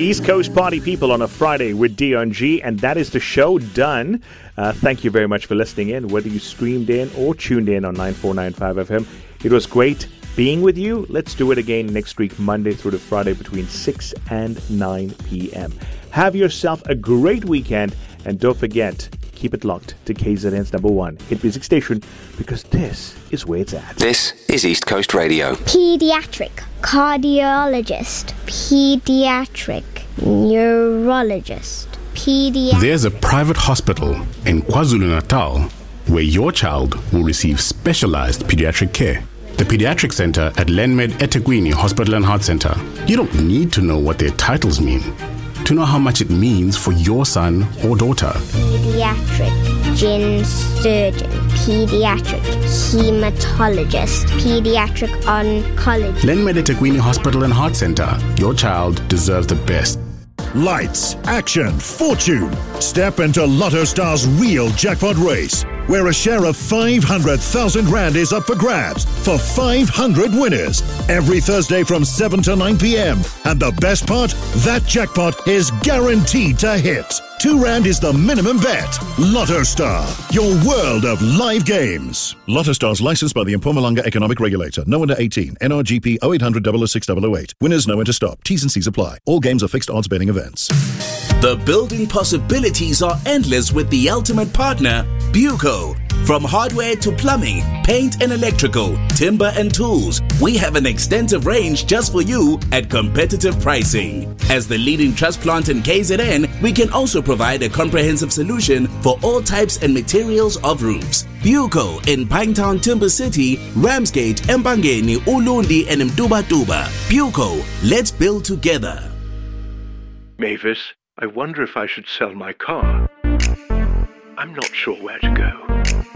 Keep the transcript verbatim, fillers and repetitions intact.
East Coast Party People on a Friday with Dion G, and that is the show done. Uh, thank you very much for listening in, whether you streamed in or tuned in on nine four nine five F M. It was great being with you. Let's do it again next week, Monday through to Friday between six and nine p.m. Have yourself a great weekend, and don't forget, keep it locked to K Z N's number one hit music station, because this is where it's at. This is East Coast Radio. Pediatric cardiologist, pediatric neurologist, pediatric... There's a private hospital in KwaZulu-Natal where your child will receive specialized pediatric care. The Pediatric Center at Lenmed eThekwini Hospital and Heart Center. You don't need to know what their titles mean to know how much it means for your son or daughter. Pediatric gyn surgeon, pediatric hematologist, pediatric oncologist. Lenmed eThekwini Hospital and Heart Center. Your child deserves the best. Lights, action, fortune. Step into Lotto Star's real jackpot race, where a share of five hundred thousand rand is up for grabs for five hundred winners every Thursday from seven to nine p.m. And the best part, that jackpot is guaranteed to hit. Two rand is the minimum bet. Lotto Star, your world of live games. Lotto Star's licensed by the Mpumalanga Economic Regulator. No under eighteen. N R G P oh eight hundred, oh oh six, oh oh eight. Winners know when to stop. T's and C's apply. All games are fixed odds betting events. The building possibilities are endless with the ultimate partner, Buco. From hardware to plumbing, paint and electrical, timber and tools, we have an extensive range just for you at competitive pricing. As the leading truss plant in K Z N, we can also provide a comprehensive solution for all types and materials of roofs. Buco in Pinetown, Timber City, Ramsgate, Mbangeni, Ulundi and Mtubatuba. Buco, let's build together. Mavis, I wonder if I should sell my car. I'm not sure where to go.